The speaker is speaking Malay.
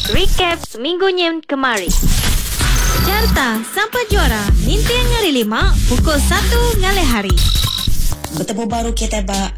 Recap seminggunya kemarin. Carta sampai juara Nintendo ngari 5 pukul 1 ngalih hari. Bertemu baru kita